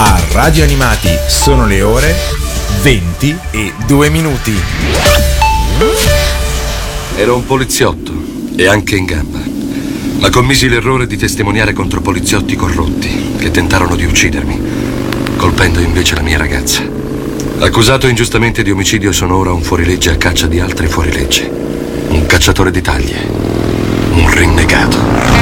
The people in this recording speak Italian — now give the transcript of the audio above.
A Radio Animati sono le ore 20:02. Ero un poliziotto e anche in gamba, ma commisi l'errore di testimoniare contro poliziotti corrotti che tentarono di uccidermi, colpendo invece la mia ragazza. Accusato ingiustamente di omicidio, sono ora un fuorilegge a caccia di altri fuorilegge, un cacciatore di taglie, un rinnegato.